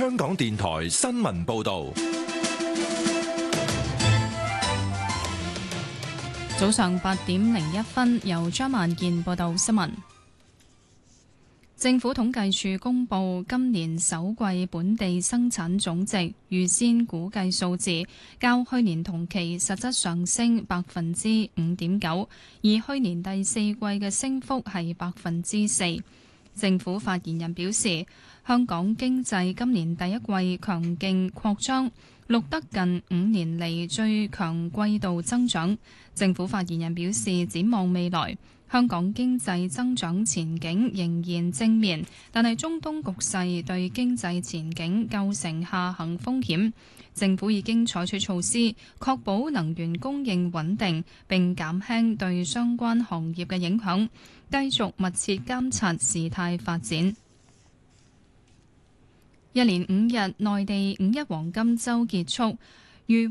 香港電台新聞報道。 早上8:01，由張萬健報道新聞。政府統計處公布今年首季本地生產總值預先估計數字，較去年同期實質上升5.9%，而去年第四季嘅升幅係4%。政府發言人表示，香港經濟今年第一季強勁擴張，錄得近5年嚟最強季度增長。政府發言人表示，展望未來，香港經濟增長前景仍然正面，但係中東局勢對經濟前景構成下行風險。政府已經採取措施，確保能源供應穩定，並減輕對相關行業嘅影響，繼續密切監察事態發展。一連5日內地五一黃金週結束，